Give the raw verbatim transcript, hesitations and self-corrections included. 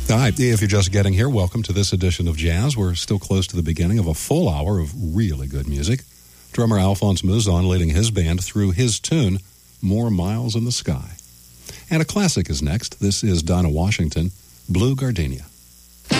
Hi, if you're just getting here, welcome to this edition of Jazz. We're still close to the beginning of a full hour of really good music. Drummer Alphonse Mouzon leading his band through his tune, More Miles in the Sky. And a classic is next. This is Dinah Washington, Blue Gardenia.